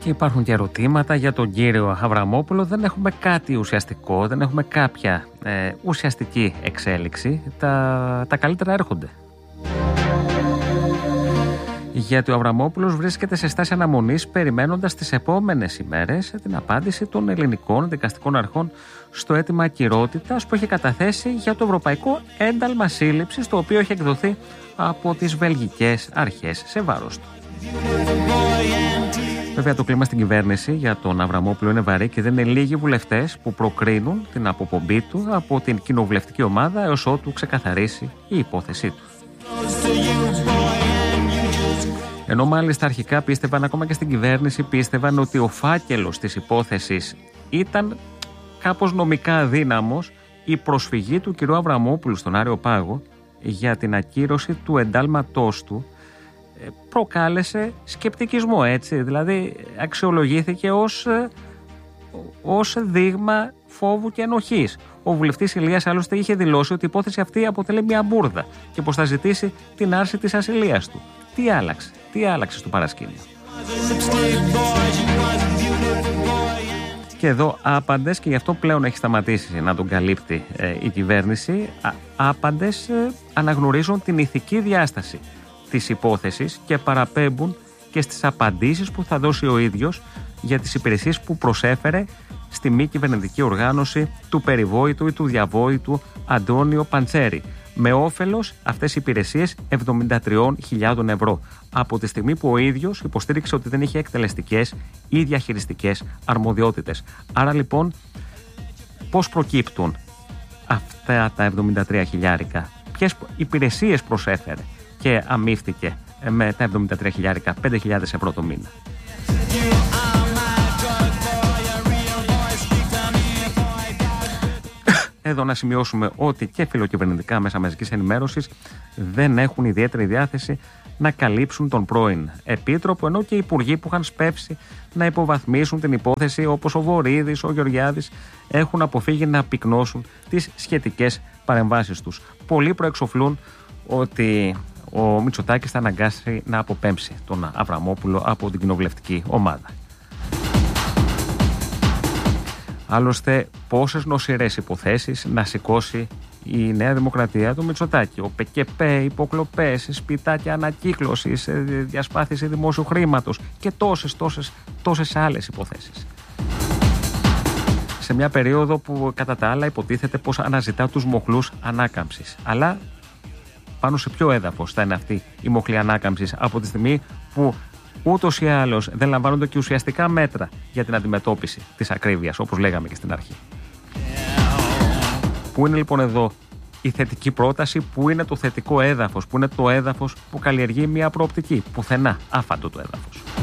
Και υπάρχουν και ερωτήματα για τον κύριο Αβραμόπουλο. Δεν έχουμε κάτι ουσιαστικό, δεν έχουμε κάποια ουσιαστική εξέλιξη. Τα καλύτερα έρχονται. Γιατί ο Αβραμόπουλος βρίσκεται σε στάση αναμονής, περιμένοντας τις επόμενες ημέρες την απάντηση των ελληνικών δικαστικών αρχών στο αίτημα ακυρότητας που έχει καταθέσει για το ευρωπαϊκό ένταλμα σύλληψης, το οποίο έχει εκδοθεί από τις βελγικές αρχές σε βάρος του. Βέβαια, το κλίμα στην κυβέρνηση για τον Αβραμόπουλο είναι βαρύ και δεν είναι λίγοι βουλευτές που προκρίνουν την αποπομπή του από την κοινοβουλευτική ομάδα έως ότου ξεκαθαρίσει η υπόθεσή του. Ενώ μάλιστα αρχικά πίστευαν, ακόμα και στην κυβέρνηση πίστευαν, ότι ο φάκελος της υπόθεσης ήταν κάπως νομικά αδύναμος, η προσφυγή του κ. Αβραμόπουλου στον Άριο Πάγο για την ακύρωση του εντάλματός του προκάλεσε σκεπτικισμό, έτσι. Δηλαδή αξιολογήθηκε ως δείγμα φόβου και ενοχής. Ο βουλευτής Ηλίας άλλωστε είχε δηλώσει ότι η υπόθεση αυτή αποτελεί μια μπουρδα και πως θα ζητήσει την άρση της ασυλίας του. Τι άλλαξε στο παρασκήνιο. Και εδώ άπαντες, και γι' αυτό πλέον έχει σταματήσει να τον καλύπτει η κυβέρνηση, άπαντες αναγνωρίζουν την ηθική διάσταση της υπόθεσης και παραπέμπουν και στις απαντήσεις που θα δώσει ο ίδιος για τις υπηρεσίες που προσέφερε στη μη κυβερνητική οργάνωση του περιβόητου ή του διαβόητου Αντώνιο Παντσέρη, με όφελος αυτές οι υπηρεσίες 73.000 ευρώ, από τη στιγμή που ο ίδιος υποστήριξε ότι δεν είχε εκτελεστικές ή διαχειριστικές αρμοδιότητες. Άρα λοιπόν, πώς προκύπτουν αυτά τα 73.000, ποιες υπηρεσίες προσέφερε και αμύφθηκε με τα 73.000, 5.000 ευρώ το μήνα. Εδώ να σημειώσουμε ότι και φιλοκυβερνητικά μέσα μαζικής ενημέρωσης δεν έχουν ιδιαίτερη διάθεση να καλύψουν τον πρώην επίτροπο, ενώ και οι υπουργοί που είχαν σπεύσει να υποβαθμίσουν την υπόθεση, όπως ο Βορίδης, ο Γεωργιάδης, έχουν αποφύγει να πυκνώσουν τις σχετικές παρεμβάσεις τους. Πολλοί προεξοφλούν ότι ο Μητσοτάκης θα αναγκάσει να αποπέμψει τον Αβραμόπουλο από την κοινοβουλευτική ομάδα. Άλλωστε, πόσες νοσηρές υποθέσεις να σηκώσει η Νέα Δημοκρατία του Μητσοτάκη. Ο ΠΚΠ, υποκλοπές, σπιτάκια ανακύκλωσης, διασπάθηση δημόσιου χρήματος και τόσες άλλες υποθέσεις. Σε μια περίοδο που κατά τα άλλα υποτίθεται πως αναζητά τους μοχλούς ανάκαμψης. Αλλά πάνω σε ποιο έδαφος θα είναι αυτή η μοχλή ανάκαμψης, από τη στιγμή που ούτως ή άλλως δεν λαμβάνονται και ουσιαστικά μέτρα για την αντιμετώπιση της ακρίβειας, όπως λέγαμε και στην αρχή. Πού είναι λοιπόν εδώ η θετική πρόταση, πού είναι το θετικό έδαφος, πού είναι το έδαφος που καλλιεργεί μια προοπτική? Πουθενά, άφαντο το έδαφος.